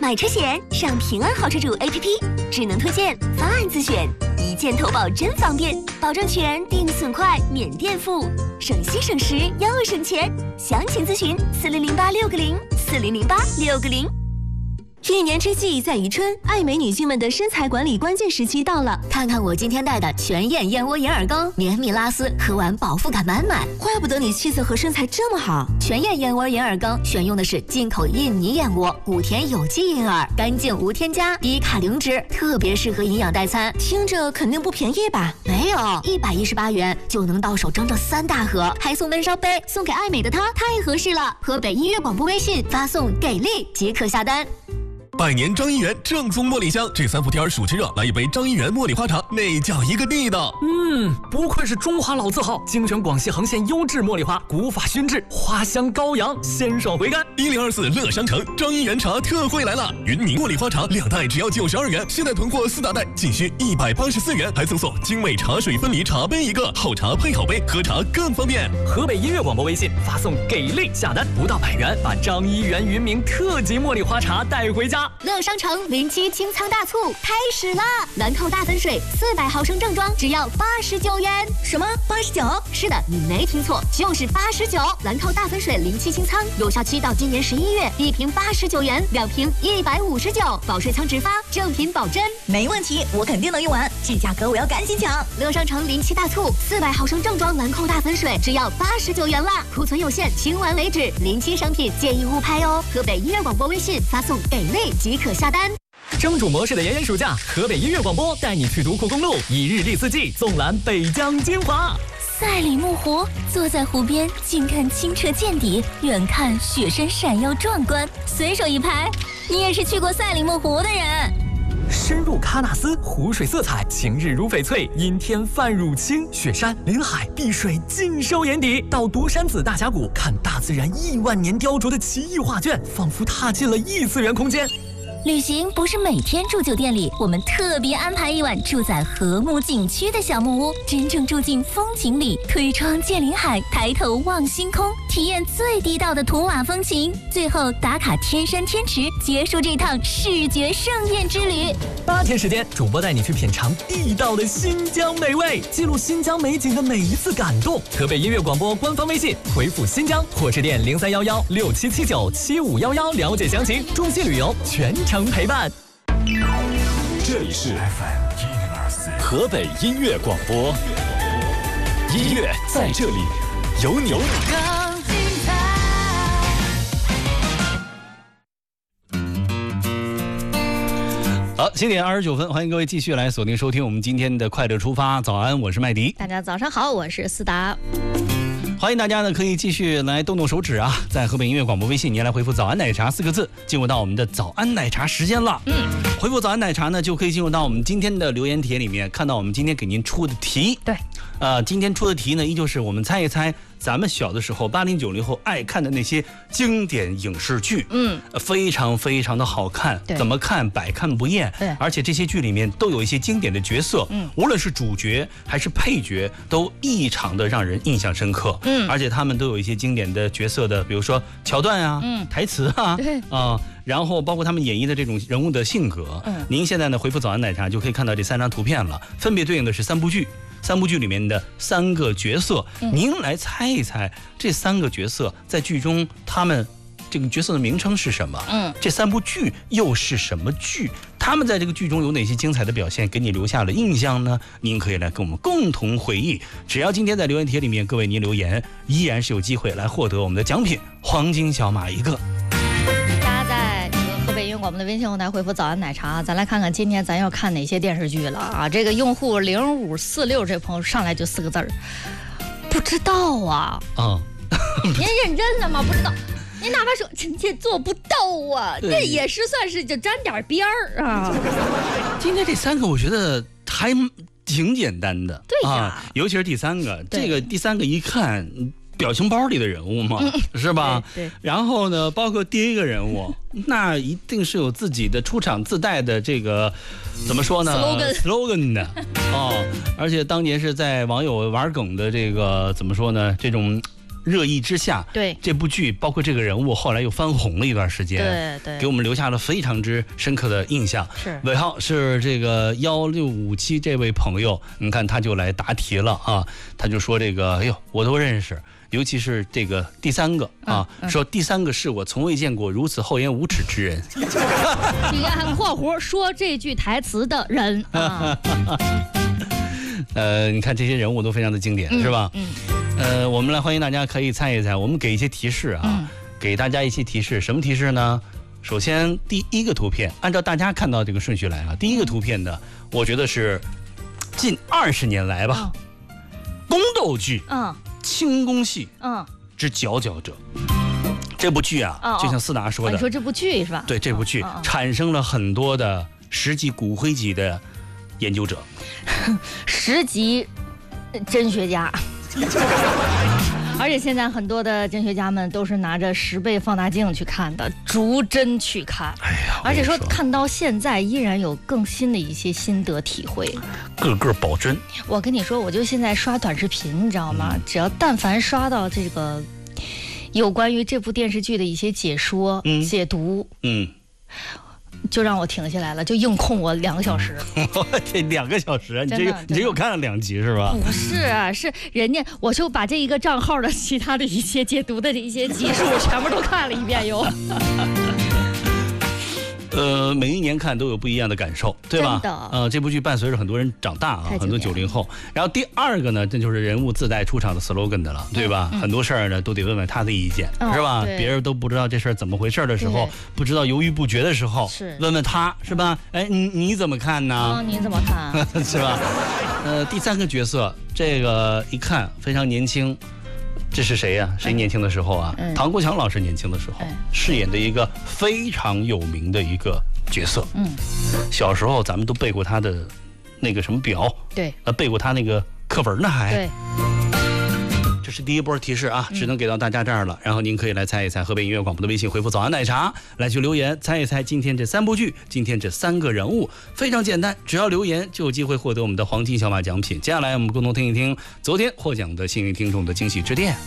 买车险上平安好车主 APP， 智能推荐，方案自选，一键投保真方便，保证全，定损快，免垫付，省心省时又省钱。详情咨询4008-660，4008-660。一年之计在于春，爱美女性们的身材管理关键时期到了。 看看我今天带的全燕燕窝银耳羹，绵密拉丝，喝完饱腹感满满。 怪不得你气色和身材这么好。 全燕燕窝银耳羹选用的是进口印尼燕窝，古田有机银耳，干净无添加，低卡零脂，特别适合营养代餐。 听着肯定不便宜吧？ 没有，118元就能到手整整3大盒，还送温烧杯，送给爱美的她太合适了。河北音乐广播微信发送“给力”即可下单。 百年张一元正宗茉莉香，这3伏天暑吃热，来一杯张一元茉莉花茶，那叫一个地道。 不愧是中华老字号，精选广西横县优质茉莉花，古法熏制，花香高扬，鲜爽回甘。 1024乐商城张一元茶特惠来了，云茗茉莉花茶2袋只要92元，现在囤货4大袋仅需184元，还赠送精美茶水分离茶杯1个，好茶配好杯，喝茶更方便。 河北音乐广播微信发送“给力”下单，不到100元，把张一元云茗特级茉莉花茶带回家。 乐商城07清仓大促开始了，兰蔻大粉水400毫升正装只要89元。 什么89？ 是的，你没听错，就是89。兰蔻大粉水07清仓，有效期到今年11月，1瓶89元，2瓶159，保水仓直发，正品保真。 没问题，我肯定能用完，这价格我要赶紧抢。 乐商城07大促，400毫升正装兰蔻大粉水只要89元啦，库存有限，清完为止。07商品建议勿拍哦。河北音乐广播微信发送“给力”即可下单。 蒸煮模式的炎炎暑假，河北音乐广播带你去独库公路，一日历四季，纵览北疆精华。 赛里木湖，坐在湖边，近看清澈见底，远看雪山闪耀壮观。随手一拍，你也是去过赛里木湖的人。 深入喀纳斯，湖水色彩，晴日如翡翠，阴天泛乳青，雪山、林海、碧水尽收眼底。到独山子大峡谷，看大自然亿万年雕琢的奇异画卷，仿佛踏进了异次元空间。 旅行不是每天住酒店里，我们特别安排一晚住在和睦景区的小木屋，真正住进风景里，推窗见林海，抬头望星空，体验最地道的图瓦风情。最后打卡天山天池，结束这趟视觉盛宴之旅。 8天时间，主播带你去品尝地道的新疆美味，记录新疆美景的每一次感动。河北音乐广播官方微信回复新疆或致电031167797511了解详情。中西旅游全程陪伴。 这里是 FM 河北音乐广播，音乐在这里，有你。 好，7点29分，欢迎各位继续来锁定收听我们今天的快乐出发。早安，我是麦迪。 大家早上好，我是思达。 欢迎大家呢，可以继续来动动手指啊，在河北音乐广播微信，您来回复"早安奶茶"4个字，进入到我们的早安奶茶时间了。回复"早安奶茶"呢，就可以进入到我们今天的留言帖里面，看到我们今天给您出的题。 对， 今天出的题呢，依旧是我们猜一猜咱们小的时候80、90后爱看的那些经典影视剧。非常非常的好看，怎么看百看不厌。 对， 而且这些剧里面都有一些经典的角色，无论是主角还是配角，都异常的让人印象深刻。而且他们都有一些经典的角色的，比如说桥段啊，台词啊，然后包括他们演绎的这种人物的性格。您现在呢回复"早安奶茶"就可以看到这3张图片了，分别对应的是3部剧里面的3个角色。您来猜一猜这3个角色在剧中他们这个角色的名称是什么？这3部剧又是什么剧？他们在这个剧中有哪些精彩的表现给你留下了印象呢？您可以来跟我们共同回忆。只要今天在留言帖里面各位您留言，依然是有机会来获得我们的奖品黄金小马1个。 大家在河北音乐广播的微信后台回复"早安奶茶"，咱来看看今天咱要看哪些电视剧了啊！这个用户0546这朋友上来就4个字儿，不知道啊。您认真的吗？不知道。您哪怕说这做不到啊，这也是算是就沾点边儿啊。 今天这3个我觉得还挺简单的， 对呀， 尤其是第3个，这个第3个一看表情包里的人物嘛，是吧？ 对。 然后呢，包括第1个人物，那一定是有自己的出场自带的这个怎么说呢 ？slogan 的而且当年是在网友玩梗的这个怎么说呢？这种热议之下， 对这部剧包括这个人物后来又翻红了一段时间， 对， 给我们留下了非常之深刻的印象。 是尾号是这个1657这位朋友，你看他就来答题了啊，他就说这个，哎呦，我都认识。尤其是这个第三个啊，说第三个是我从未见过如此厚颜无耻之人。 你看（括弧）说这句台词的人啊。 你看这些人物都非常的经典，是吧？我们来欢迎大家可以猜一猜，我们给一些提示啊，给大家一些提示。什么提示呢？首先第一个图片，按照大家看到这个顺序来啊，第一个图片呢，我觉得是近20年来吧，宫斗剧，清宫戏，之佼佼者。这部剧啊，就像思达说的， 你说这部剧是吧？ 对，这部剧产生了很多的10级骨灰级的研究者 ，10级真学家。而且现在很多的真学家们都是拿着10倍放大镜去看的，逐帧去看。哎呀，而且说看到现在依然有更新的一些心得体会， 个个保真。 我跟你说，我就现在刷短视频，你知道吗？只要但凡刷到这个有关于这部电视剧的一些解说、解读，就让我停下来了，就硬控我2个小时。 这2个小时，你这又看了2集是吧？ 不是啊，是人家我就把这一个账号的其他的一些解读的这一些集数全部都看了一遍哟。 每一年看都有不一样的感受，对吧？ 真的。 这部剧伴随着很多人长大啊，很多90后。然后第二个呢，这就是人物自带出场的 slogan 的了，对吧？很多事儿呢都得问问他的意见，是吧？别人都不知道这事儿怎么回事的时候，不知道犹豫不决的时候，问问他，是吧？哎，你怎么看呢？ 你怎么看？ 是吧？第三个角色，这个一看非常年轻。这是谁呀？谁年轻的时候啊？唐国强老师年轻的时候饰演的一个非常有名的一个角色。小时候咱们都背过他的那个什么表， 对， 背过他那个课文呢，还对。 这是第一波提示啊，只能给到大家这儿了。然后您可以来猜一猜河北音乐广播的微信回复早安奶茶来去留言，猜一猜今天这3部剧，今天这3个人物，非常简单，只要留言就有机会获得我们的黄金小马奖品。接下来我们共同听一听昨天获奖的幸运听众的惊喜致电。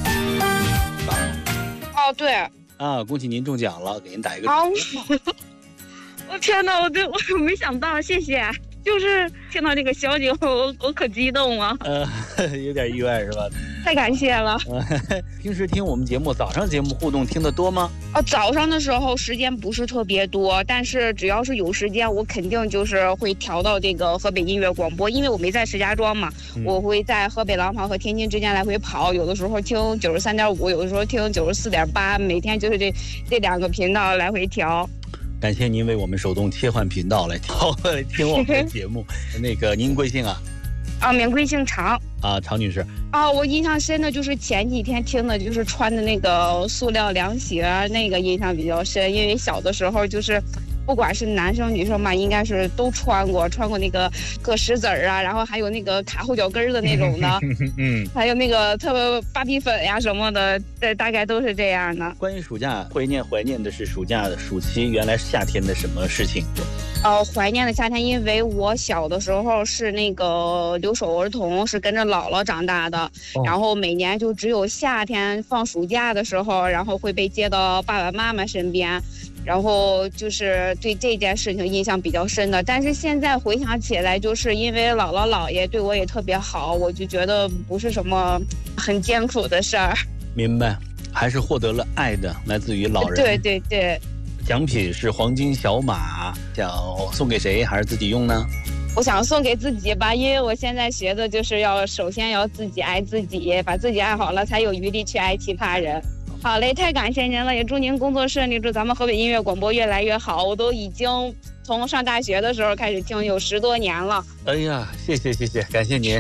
对啊，恭喜您中奖了，给您打一个。 我天哪，我没想到，谢谢。就是听到这个消息，我可激动了。 有点意外是吧？ 太感谢了。 平时听我们节目，早上节目互动听得多吗？ 早上的时候时间不是特别多，但是只要是有时间，我肯定就是会调到这个河北音乐广播，因为我没在石家庄嘛，我会在河北廊坊和天津之间来回跑，有的时候听93.5，有的时候听94.8，每天就是这2个频道来回调。 感谢您为我们手动切换频道来听我们的节目。那个您贵姓啊？ 免贵姓常。 常女士。 我印象深的就是前几天听的，就是穿的那个塑料凉鞋，那个印象比较深，因为小的时候就是不管是男生女生嘛，应该是都穿过那个搁石子儿啊，然后还有那个卡后脚跟的那种的，还有那个特别芭比粉呀什么的，大概都是这样的。 关于暑假，怀念的是暑期原来夏天的什么事情？ 怀念的夏天，因为我小的时候是那个留守儿童，是跟着姥姥长大的，然后每年就只有夏天放暑假的时候，然后会被接到爸爸妈妈身边。然后就是对这件事情印象比较深的，但是现在回想起来，就是因为姥姥姥爷对我也特别好，我就觉得不是什么很艰苦的事儿。 明白，还是获得了爱的，来自于老人。 对。 奖品是黄金小马，想送给谁还是自己用呢？ 我想送给自己吧，因为我现在学的就是首先要自己爱自己，把自己爱好了，才有余力去爱其他人。好嘞，太感谢您了，也祝您工作顺利，祝咱们河北音乐广播越来越好。我都已经从上大学的时候开始听，有10多年了。 哎呀，谢谢，感谢您。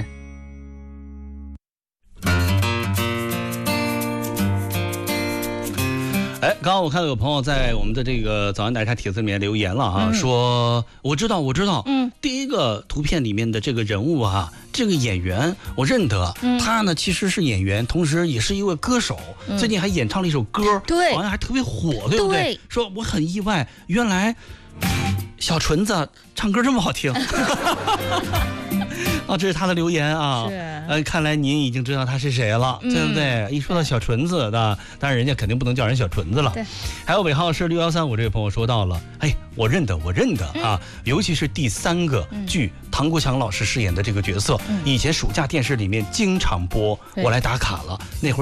刚刚我看到有朋友在我们的这个早安奶茶帖子里面留言了啊，说我知道，第一个图片里面的这个人物啊，这个演员我认得，他呢其实是演员，同时也是一位歌手，最近还演唱了一首歌， 对， 好像还特别火，对不对？说我很意外，原来小纯子唱歌这么好听。 啊，这是他的留言啊。 是。 看来您已经知道他是谁了，对不对？一说到小纯子的，当然人家肯定不能叫人小纯子了。 对。 还有尾号是6135这位朋友说到了，哎，我认得啊，尤其是第3个剧唐国强老师饰演的这个角色，以前暑假电视里面经常播，我来打卡了。那会儿